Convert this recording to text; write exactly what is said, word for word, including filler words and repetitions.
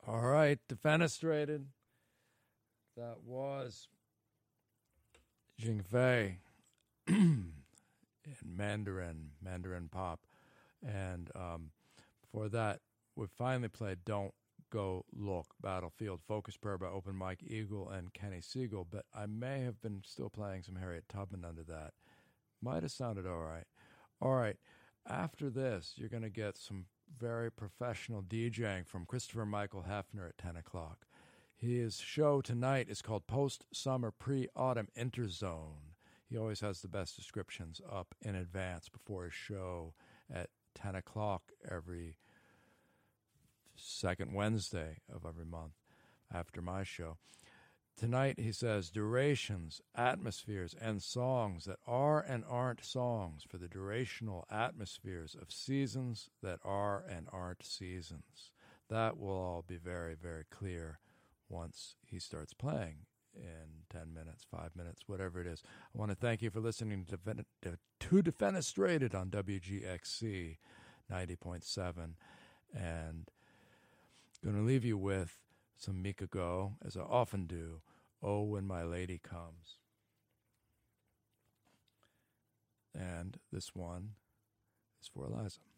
All right, defenestrated. That was Jingfei in Mandarin, Mandarin Pop. And um, before that, we finally played Don't Go Look, Battlefield, Focus Prayer by Open Mike Eagle and Kenny Siegel, but I may have been still playing some Harriet Tubman under that. Might have sounded all right. All right, after this, you're going to get some very professional DJing from Christopher Michael Hefner at ten o'clock. His show tonight is called Post-Summer Pre-Autumn Interzone. He always has the best descriptions up in advance before his show at ten o'clock every second Wednesday of every month after my show. Tonight, he says, durations, atmospheres, and songs that are and aren't songs for the durational atmospheres of seasons that are and aren't seasons. That will all be very, very clear once he starts playing in ten minutes, five minutes, whatever it is. I want to thank you for listening to, Defen- to Defenestrated on W G X C ninety point seven. And going to leave you with some Mika Go, as I often do, Oh, When My Lady Comes. And this one is for Eliza.